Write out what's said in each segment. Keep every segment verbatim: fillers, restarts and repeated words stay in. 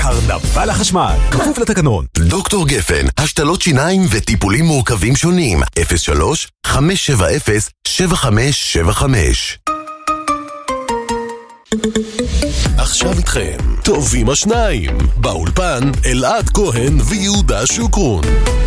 קרנבל החשמל, כפוף לתקנון. דוקטור גפן, השתלות שיניים וטיפולים מורכבים שונים. אפס שלוש חמש שבע אפס שבע חמש שבע חמש. עכשיו איתכם, טובים השניים, באולפן אלעד כהן ויהודה שוקרון.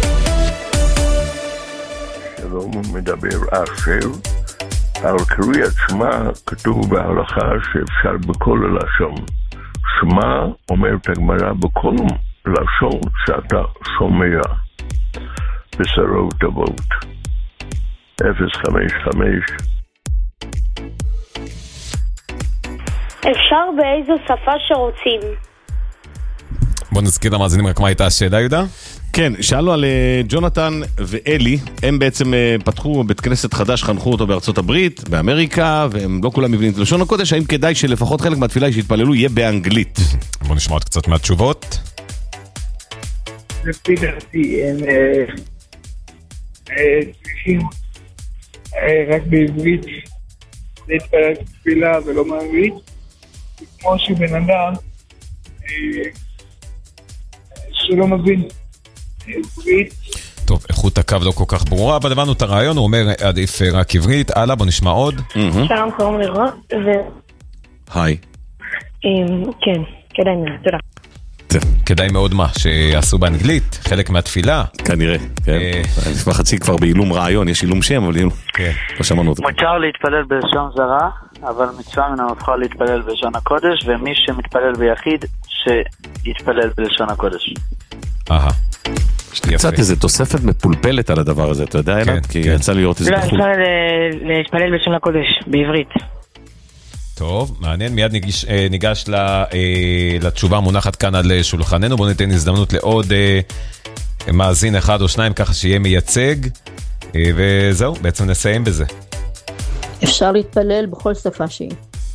שלום, מדבר אשר. על קריאת שמע כתוב בהלכה שאפשר בכל הלשון. שמע אומרת הגמרא בכל לשון שאתה שומע. בשורות טובות. אפס חמש חמש. אפשר באיזו שפה שרוצים. בוא נזכיר למאזינים רק מה הייתה השאלה, יהודה? כן, שאלנו על uh, ג'ונתן ואלי, הם בעצם uh, פתחו בית כנסת חדש, חנכו אותו בארצות הברית, באמריקה, והם לא כולם מבינים את לשון הקודש, האם כדאי שלפחות חלק מהתפילה שיתפללו יהיה באנגלית? בוא נשמע עוד קצת מהתשובות. לפי דעתי הם צריכים רק בעברית להתפלל תפילה ולא באנגלית, כמו שבן אדם שלא מבין עברית. טוב, איכות הקו לא כל כך ברורה, אבל הבנו את הרעיון, הוא אומר עדיף רק עברית. הלאה, בוא נשמע עוד. שלום, קוראים לי רו, ו... היי. כן, כדאי מאוד, תודה. כדאי מאוד מה, שיעשו באנגלית, חלק מהתפילה. כנראה, כן. נשמע חצי כבר באילום רעיון, יש אילום שם, אבל לא שמענו אותו. מותר להתפלל בלשון זרה, אבל מצווה מן המבחר להתפלל בלשון הקודש, ומי שמתפלל ביחיד, שיתפלל בלשון הקודש. אהה. קצת איזה תוספת מפולפלת על הדבר הזה, אתה יודע, אלעד? כי יצא לראות איזה בחול. לא, אפשר להתפלל בלשון הקודש, בעברית. טוב, מעניין, מיד ניגש, ניגש לתשובה המונחת כאן על שולחננו. בואו ניתן הזדמנות לעוד מאזין אחד או שניים, ככה שיהיה מייצג, וזהו, בעצם נסיים בזה. אפשר להתפלל בכל שפה שהיא.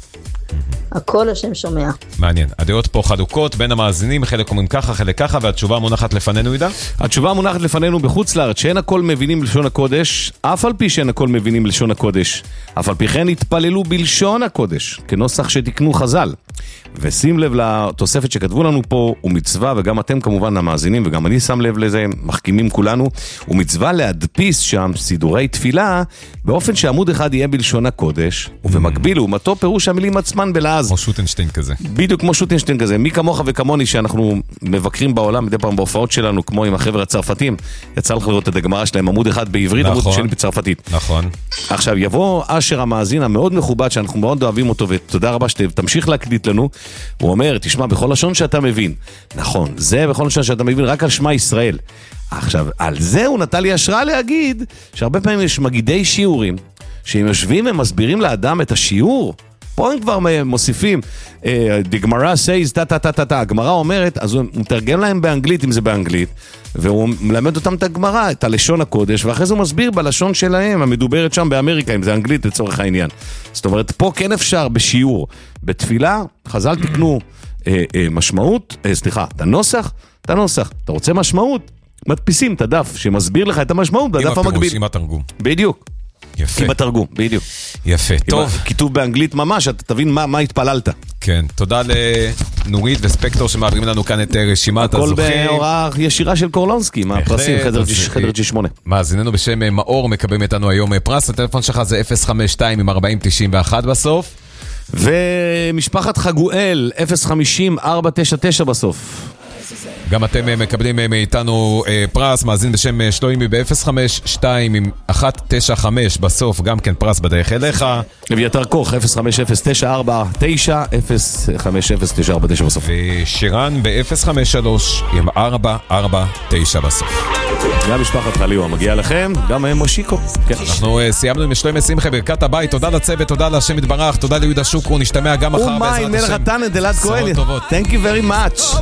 הכל השם שומע. מעניין. הדעות פה חלוקות בין המאזינים, חלק אומרים ככה, חלק ככה, והתשובה מונחת לפנינו, ידע? התשובה מונחת לפנינו בחוץ לארץ, שאין הכל מבינים בלשון הקודש, אף על פי שאין הכל מבינים בלשון הקודש, אף על פי כן התפללו בלשון הקודש, כנוסח שתקנו חז"ל. ושים לב לתוספת שכתבו לנו פה, הוא מצווה, וגם אתם כמובן המאזינים, וגם אני שם לב לזה, מחכימים כולנו, הוא מצווה להדפיס שם סידורי תפילה, באופן שעמוד אחד יהיה בלשון הקודש, ובמקביל הוא מתו פירוש המילים עצמן בלעז. כמו שוטנשטיין כזה. בדיוק כמו שוטנשטיין כזה. מי כמוך וכמוני שאנחנו מבקרים בעולם מדי פעם בהופעות שלנו, כמו עם החבר'ה הצרפתים, יצא לך לראות את הגמרא שלהם, עמוד אחד בעברית, נכון, עמוד שני בצרפתית. נכון. עכשיו יבוא אשר המאזין המאוד מכובד, שאנחנו מאוד אוהבים אותו, ותודה רבה שתמשיך להקליט לנו. הוא אומר, תשמע, בכל לשון שאתה מבין. נכון, זה בכל לשון שאתה מבין, רק על שמע ישראל. עכשיו, על זה הוא נתן לי השראה להגיד, שהרבה פעמים יש מגידי שיעורים, שהם יושבים ומסבירים לאדם את השיעור, פה הם כבר מוסיפים, the Gemara says, ta ta ta ta ta, הגמרא אומרת, אז הוא מתרגם להם באנגלית, אם זה באנגלית, והוא מלמד אותם את הגמרא, את הלשון הקודש, ואחרי זה הוא מסביר בלשון שלהם, המדוברת שם באמריקה, אם זה אנגלית לצורך העניין. זאת אומרת, פה כן אפשר בשיעור, בתפילה, חז"ל תקנו אה, אה, משמעות, אה, סליחה, את הנוסח, את הנוסח, אתה רוצה משמעות? מדפיסים את הדף שמסביר לך את המשמעות, בדף המקביל. עם התרגום. בדיוק. יפה. עם התרגום, בדיוק. יפה, טוב. כיתוב באנגלית ממש, אתה תבין מה, מה התפללת. כן, תודה לנורית וספקטור שמעבירים לנו כאן את רשימת הזוכים. הכל בהוראה ישירה של קורלונסקי, מהפרסים, חדר ג'י שמונה. מאזיננו בשם מאור מקבלים איתנו היום פרס, הטלפון שלך זה אפס חמש שתיים עם ארבעים תשעים ואחת בסוף. ומשפחת חגואל, אפס חמישים ארבע תשע תשע בסוף. גם אתם מקבלים מאיתנו פרס, מאזין בשם שלוימי ב-אפס חמש שתיים עם אחת תשע חמש בסוף, גם כן פרס בדרך אליך. אביתר כוך, אפס חמש אפס תשע ארבע תשע אפס חמש אפס תשע ארבע תשע בסוף. ושירן ב-אפס חמש שלוש עם ארבע ארבע תשע בסוף. גם משפחת חליו, מגיע לכם, גם מושיקו. אנחנו סיימנו עם שלוימי שמחה ברכת הבית, תודה לצוות, תודה להשם יתברך, תודה ליהודה שוקרון, נשתמע גם מחר בעזרת השם. ומי, מלך התנא, אלעד כהן. Thank you very much.